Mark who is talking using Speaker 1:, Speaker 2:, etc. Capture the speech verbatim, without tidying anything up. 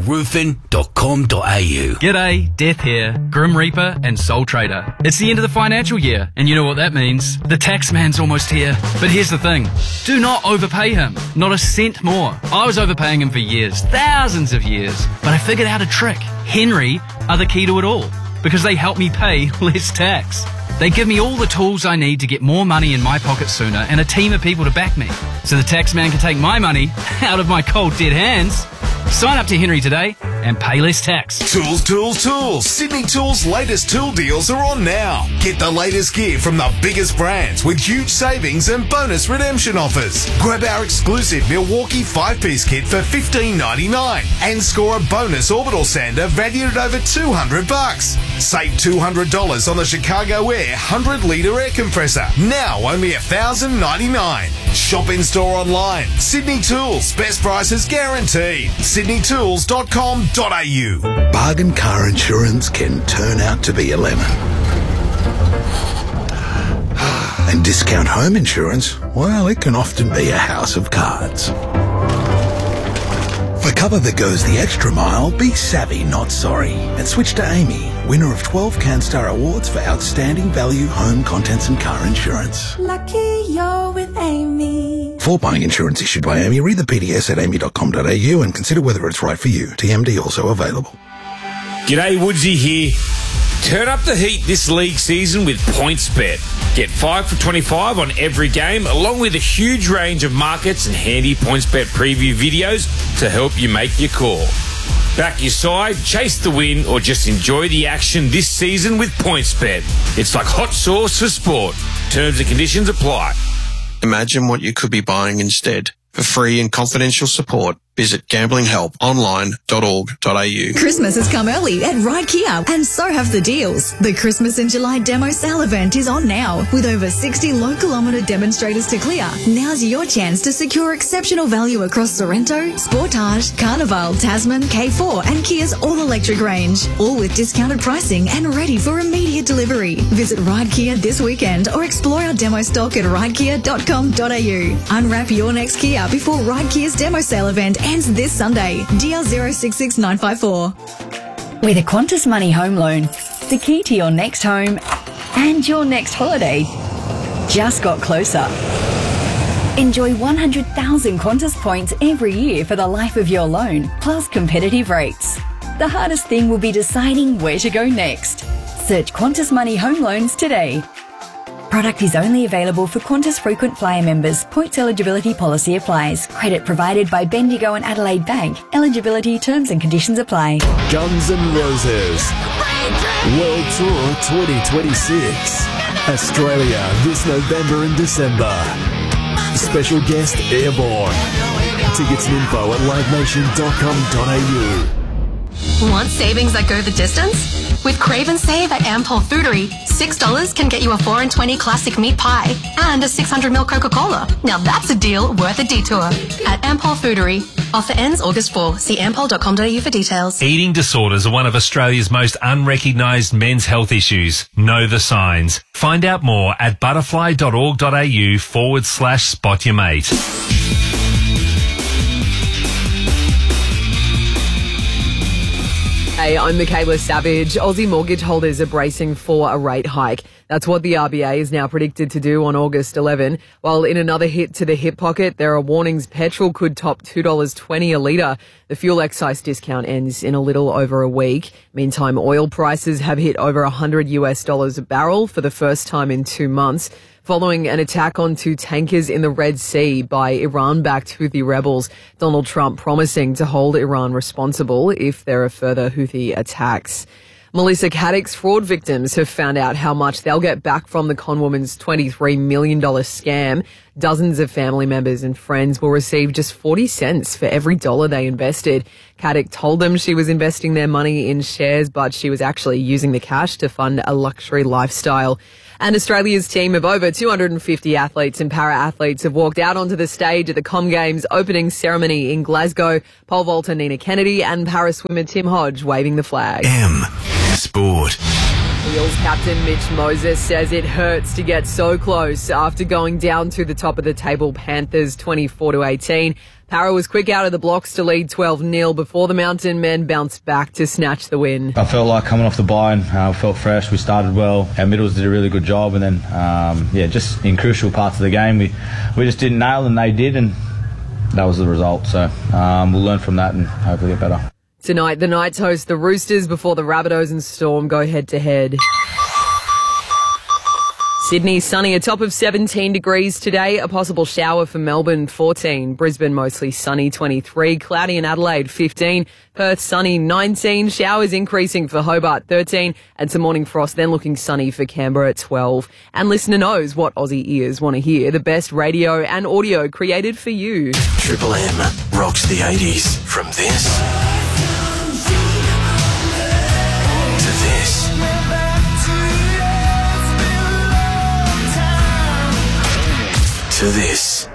Speaker 1: roofing dot com dot a u.
Speaker 2: G'day, Death here, Grim Reaper and Soul Trader. It's the end of the financial year, and you know what that means. The tax man's almost here. But here's the thing. Do not overpay him. Not a cent more. I was overpaying him for years, thousands of years. But I figured out a trick. Henry are the key to it all, because they help me pay less tax. They give me all the tools I need to get more money in my pocket sooner and a team of people to back me, so the tax man can take my money out of my cold dead hands. Sign up to Henry today and pay less tax.
Speaker 3: Tools, tools, tools. Sydney Tools' latest tool deals are on now. Get the latest gear from the biggest brands with huge savings and bonus redemption offers. Grab our exclusive Milwaukee five-piece kit for fifteen ninety-nine and score a bonus orbital sander valued at over two hundred bucks. Save two hundred dollars on the Chicago Air one hundred litre air compressor. Now only one thousand ninety-nine dollars. Shop in store online. Sydney Tools. Best prices guaranteed. sydney tools dot com dot a u.
Speaker 4: Bargain car insurance can turn out to be a lemon. And discount home insurance, well, it can often be a house of cards. For cover that goes the extra mile, be savvy, not sorry. And switch to Amy, winner of twelve CanStar Awards for outstanding value home contents and car insurance.
Speaker 5: Lucky you're with Amy.
Speaker 4: For buying insurance issued by Amy, read the P D S at amy dot com dot a u and consider whether it's right for you. T M D also available.
Speaker 6: G'day, Woodsy here. Turn up the heat this league season with PointsBet. Get five for twenty-five on every game, along with a huge range of markets and handy PointsBet preview videos to help you make your call. Back your side, chase the win, or just enjoy the action this season with PointsBet. It's like hot sauce for sport. Terms and conditions apply.
Speaker 7: Imagine what you could be buying instead. For free and confidential support, visit gambling help online dot org dot a u.
Speaker 8: Christmas has come early at Ride Kia, and so have the deals. The Christmas in July demo sale event is on now. With over sixty low-kilometre demonstrators to clear, now's your chance to secure exceptional value across Sorrento, Sportage, Carnival, Tasman, K four and Kia's all-electric range. All with discounted pricing and ready for immediate delivery. Visit Ride Kia this weekend or explore our demo stock at ride kia dot com dot a u. Unwrap your next Kia before Ride Kia's demo sale event ends this Sunday. D L zero six six nine five four.
Speaker 9: With a Qantas Money home loan, the key to your next home and your next holiday just got closer. Enjoy one hundred thousand Qantas points every year for the life of your loan, plus competitive rates. The hardest thing will be deciding where to go next. Search Qantas Money home loans today. Product is only available for Qantas frequent flyer members. Points eligibility policy applies. Credit provided by Bendigo and Adelaide Bank. Eligibility terms and conditions apply.
Speaker 10: Guns N' Roses World Tour twenty twenty-six. Australia this November and December. Special guest Airborne. Tickets and info at live nation dot com dot a u.
Speaker 11: Want savings that go the distance? With Crave and Save at Ampol Foodery, six dollars can get you a four and twenty classic meat pie and a six hundred milliliter Coca-Cola. Now that's a deal worth a detour. At Ampol Foodery. Offer ends August fourth. See ampol dot com dot a u for details.
Speaker 12: Eating disorders are one of Australia's most unrecognised men's health issues. Know the signs. Find out more at butterfly dot org dot a u forward slash spot your mate.
Speaker 13: Hey, I'm Michaela Savage. Aussie mortgage holders are bracing for a rate hike. That's what the R B A is now predicted to do on August eleventh. While in another hit to the hip pocket, there are warnings petrol could top two dollars twenty a litre. The fuel excise discount ends in a little over a week. Meantime, oil prices have hit over one hundred US dollars a barrel for the first time in two months. Following an attack on two tankers in the Red Sea by Iran-backed Houthi rebels, Donald Trump promising to hold Iran responsible if there are further Houthi attacks. Melissa Caddick's fraud victims have found out how much they'll get back from the conwoman's twenty-three million dollars scam. Dozens of family members and friends will receive just forty cents for every dollar they invested. Caddick told them she was investing their money in shares, but she was actually using the cash to fund a luxury lifestyle. And Australia's team of over two hundred fifty athletes and para-athletes have walked out onto the stage at the Com Games opening ceremony in Glasgow. Pole vaulter Nina Kennedy and para-swimmer Tim Hodge waving the flag.
Speaker 1: M Sport.
Speaker 13: Eels captain Mitch Moses says it hurts to get so close after going down to the top of the table Panthers twenty-four to eighteen. Para was quick out of the blocks to lead twelve nil before the Mountain men bounced back to snatch the win.
Speaker 14: I felt like coming off the bye and uh, felt fresh. We started well. Our middles did a really good job, and then um, yeah, just in crucial parts of the game, we we just didn't nail, and they did, and that was the result. So um, we'll learn from that and hopefully get better.
Speaker 13: Tonight, the Knights host the Roosters before the Rabbitohs and Storm go head-to-head. Sydney, sunny, a top of seventeen degrees today. A possible shower for Melbourne, fourteen. Brisbane, mostly sunny, twenty-three. Cloudy in Adelaide, fifteen. Perth, sunny, nineteen. Showers increasing for Hobart, thirteen. And some morning frost, then looking sunny for Canberra at twelve. And listener knows what Aussie ears want to hear. The best radio and audio created for you.
Speaker 1: Triple M rocks the eighties from this to this. To this.